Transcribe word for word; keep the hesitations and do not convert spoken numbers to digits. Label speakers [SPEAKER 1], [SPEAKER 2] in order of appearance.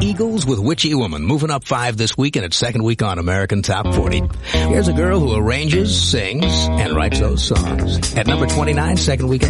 [SPEAKER 1] Eagles with Witchy Woman, moving up five this week in its second week on American Top forty. Here's a girl who arranges, sings, and writes those songs. At number twenty-nine, second week